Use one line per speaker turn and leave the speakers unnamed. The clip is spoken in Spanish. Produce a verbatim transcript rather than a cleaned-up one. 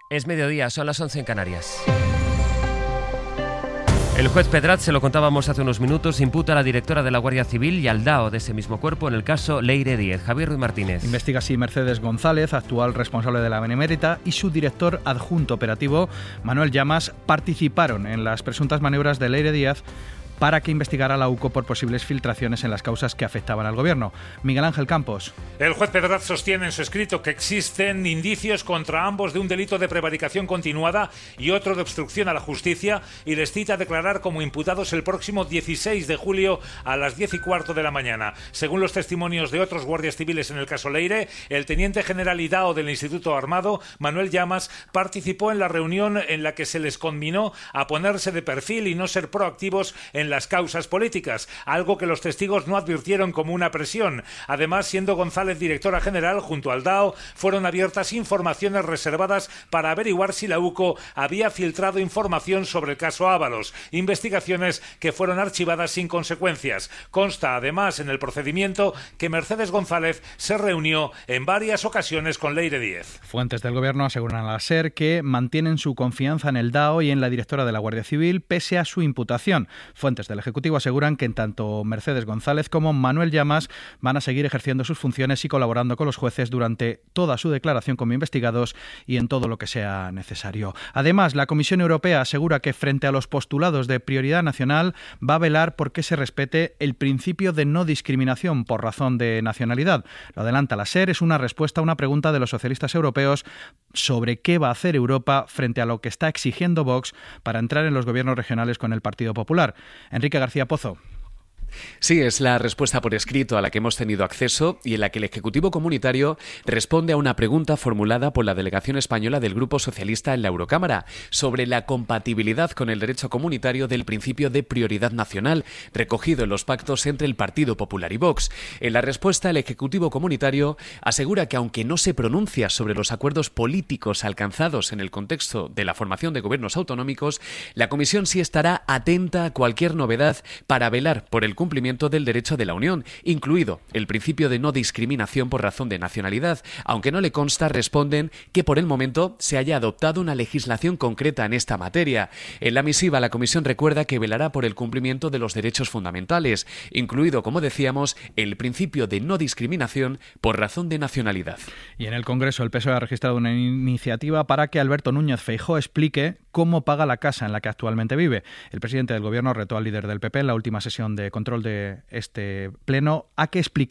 Es mediodía, son las once en Canarias. El juez Pedraz, se lo contábamos hace unos minutos, imputa a la directora de la Guardia Civil y al D A O de ese mismo cuerpo en el caso Leire Díez. Javier Ruiz Martínez.
Investiga así Mercedes González, actual responsable de la Benemérita, y su director adjunto operativo, Manuel Llamas, participaron en las presuntas maniobras de Leire Díez para que investigara la U C O por posibles filtraciones en las causas que afectaban al gobierno. Miguel Ángel Campos.
El juez Pedraz sostiene en su escrito que existen indicios contra ambos de un delito de prevaricación continuada y otro de obstrucción a la justicia, y les cita declarar como imputados el próximo dieciséis de julio a las diez y cuarto de la mañana. Según los testimonios de otros guardias civiles en el caso Leire, el teniente general y D A O del Instituto Armado, Manuel Llamas, participó en la reunión en la que se les conminó a ponerse de perfil y no ser proactivos en las causas políticas, algo que los testigos no advirtieron como una presión. Además, siendo González directora general, junto al D A O, fueron abiertas informaciones reservadas para averiguar si la U C O había filtrado información sobre el caso Ábalos, investigaciones que fueron archivadas sin consecuencias. Consta, además, en el procedimiento que Mercedes González se reunió en varias ocasiones con Leire Díez.
Fuentes del gobierno aseguran a la SER que mantienen su confianza en el D A O y en la directora de la Guardia Civil pese a su imputación. Fuentes del Ejecutivo aseguran que tanto Mercedes González como Manuel Llamas van a seguir ejerciendo sus funciones y colaborando con los jueces durante toda su declaración como investigados y en todo lo que sea necesario. Además, la Comisión Europea asegura que frente a los postulados de prioridad nacional va a velar por que se respete el principio de no discriminación por razón de nacionalidad. Lo adelanta la SER, es una respuesta a una pregunta de los socialistas europeos sobre qué va a hacer Europa frente a lo que está exigiendo Vox para entrar en los gobiernos regionales con el Partido Popular. Enrique García Pozo.
Sí, es la respuesta por escrito a la que hemos tenido acceso y en la que el Ejecutivo Comunitario responde a una pregunta formulada por la delegación española del Grupo Socialista en la Eurocámara sobre la compatibilidad con el derecho comunitario del principio de prioridad nacional recogido en los pactos entre el Partido Popular y Vox. En la respuesta, el Ejecutivo Comunitario asegura que aunque no se pronuncia sobre los acuerdos políticos alcanzados en el contexto de la formación de gobiernos autonómicos, la Comisión sí estará atenta a cualquier novedad para velar por el cumplimiento del derecho de la Unión, incluido el principio de no discriminación por razón de nacionalidad, aunque no le consta, responden que por el momento se haya adoptado una legislación concreta en esta materia. En la misiva, la Comisión recuerda que velará por el cumplimiento de los derechos fundamentales, incluido, como decíamos, el principio de no discriminación por razón de nacionalidad.
Y en el Congreso, el P S O E ha registrado una iniciativa para que Alberto Núñez Feijóo explique cómo paga la casa en la que actualmente vive. El presidente del Gobierno retó al líder del P P en la última sesión de control de este pleno a que explique